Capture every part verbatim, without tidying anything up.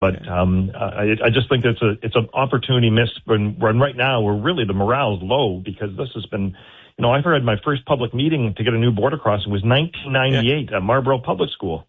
But um, I, I just think it's a it's an opportunity missed when, when right now we're really the morale is low because this has been, you know, I've heard my first public meeting to get a new border crossing was nineteen ninety-eight yeah. at Marlborough Public School.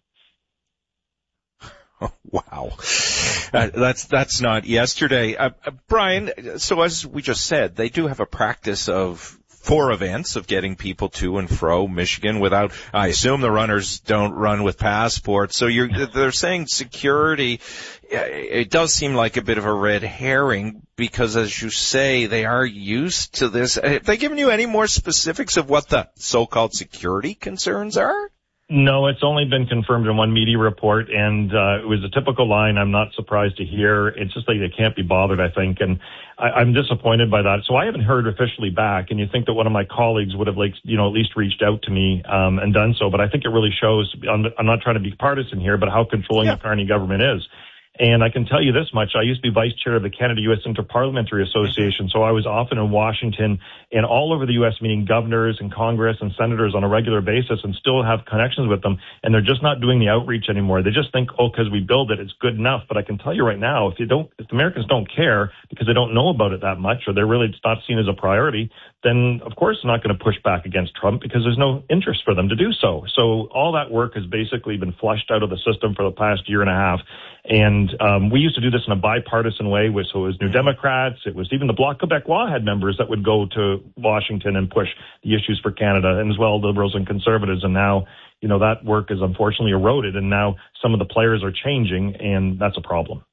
Oh, wow. Uh, that's that's not yesterday. Uh, uh, Brian, so as we just said, they do have a practice of four events of getting people to and fro Michigan without, I assume the runners don't run with passports. So you're, they're saying security, it does seem like a bit of a red herring because as you say, they are used to this. Have they given you any more specifics of what the so-called security concerns are? No, it's only been confirmed in one media report, and uh, it was a typical line I'm not surprised to hear. It's just like they can't be bothered, I think, and I, I'm disappointed by that. So I haven't heard officially back, and you think that one of my colleagues would have, like, you know, at least reached out to me um, and done so, but I think it really shows, I'm, I'm not trying to be partisan here, but how controlling yeah. the Carney government is. And I can tell you this much, I used to be vice chair of the Canada-U S Interparliamentary Association, so I was often in Washington and all over the U S meeting governors and Congress and senators on a regular basis and still have connections with them, and they're just not doing the outreach anymore. They just think, oh, because we build it, it's good enough. But I can tell you right now, if you don't, if Americans don't care because they don't know about it that much or they're really, it's not seen as a priority, then of course they're not going to push back against Trump because there's no interest for them to do so. So all that work has basically been flushed out of the system for the past year and a half. And um, we used to do this in a bipartisan way, so it was New Democrats, it was even the Bloc Québécois had members that would go to Washington and push the issues for Canada, and as well Liberals and Conservatives. And now, you know, that work is unfortunately eroded, and now some of the players are changing, and that's a problem.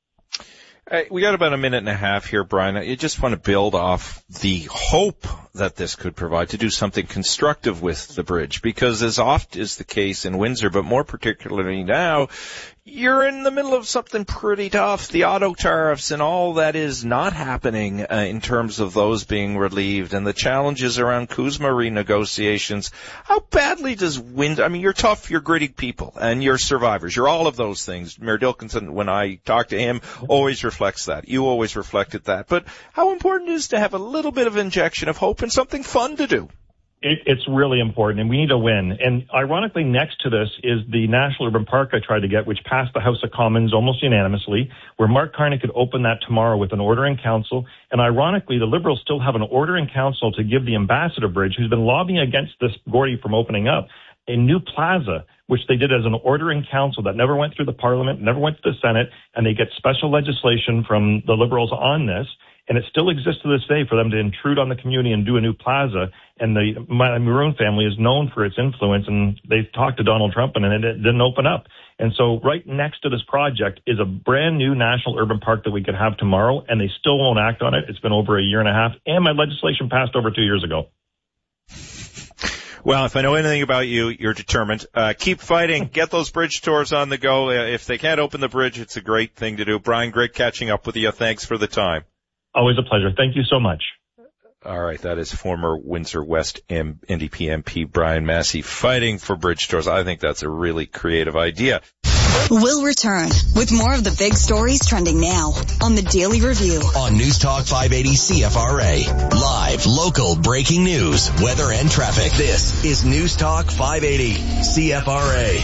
Uh, we got about a minute and a half here, Brian. I just want to build off the hope that this could provide to do something constructive with the bridge, because as oft is the case in Windsor, but more particularly now, you're in the middle of something pretty tough. The auto tariffs and all that is not happening uh, in terms of those being relieved, and the challenges around CUSMA renegotiations. How badly does Windsor, I mean, you're tough, you're gritty people, and you're survivors. You're all of those things. Mayor Dilkinson, when I talk to him, always reflects that. You always reflected that. But how important is to have a little bit of injection of hope and something fun to do? It, it's really important, and we need to win. And ironically, next to this is the National Urban Park I tried to get, which passed the House of Commons almost unanimously, where Mark Carney could open that tomorrow with an order in council. And ironically, the Liberals still have an order in council to give the Ambassador Bridge, who's been lobbying against this Gordy from opening up, a new plaza, which they did as an order in council that never went through the Parliament, never went to the Senate, and they get special legislation from the Liberals on this. And it still exists to this day for them to intrude on the community and do a new plaza. And the Maroon family is known for its influence, and they've talked to Donald Trump, and it didn't open up. And so right next to this project is a brand new National Urban Park that we could have tomorrow, and they still won't act on it. It's been over a year and a half, and my legislation passed over two years ago. Well, if I know anything about you, you're determined. Uh, keep fighting. Get those bridge tours on the go. If they can't open the bridge, it's a great thing to do. Brian, great catching up with you. Thanks for the time. Always a pleasure. Thank you so much. All right, that is former Windsor West N D P M P Brian Massey fighting for bridge tours. I think that's a really creative idea. We'll return with more of the big stories trending now on the Daily Review. On News Talk five eighty C F R A. Live, local, breaking news, weather and traffic. This is News Talk five eighty C F R A.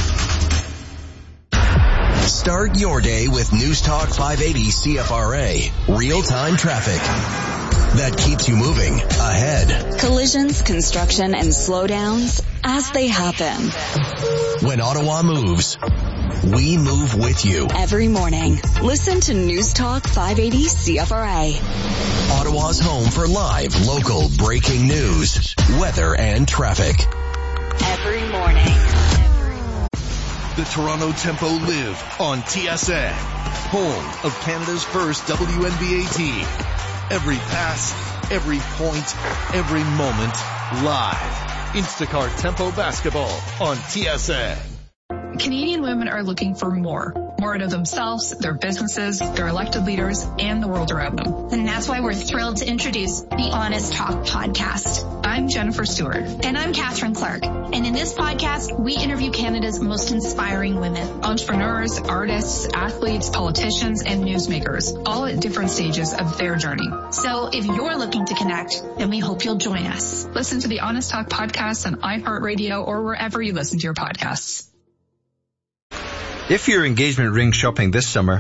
Start your day with News Talk five eighty C F R A. Real-time traffic that keeps you moving ahead. Collisions, construction, and slowdowns as they happen. When Ottawa moves, we move with you. Every morning, listen to News Talk five eighty C F R A. Ottawa's home for live, local, breaking news, weather, and traffic. Every morning. The Toronto Tempo live on T S N, home of Canada's first W N B A team. Every pass, every point, every moment, live. Instacart Tempo Basketball on T S N. Canadian women are looking for more. More out of themselves, their businesses, their elected leaders, and the world around them. And that's why we're thrilled to introduce the Honest Talk podcast. I'm Jennifer Stewart. And I'm Catherine Clark. And in this podcast, we interview Canada's most inspiring women. Entrepreneurs, artists, athletes, politicians, and newsmakers, all at different stages of their journey. So if you're looking to connect, then we hope you'll join us. Listen to the Honest Talk podcast on iHeartRadio or wherever you listen to your podcasts. If you're engagement ring shopping this summer,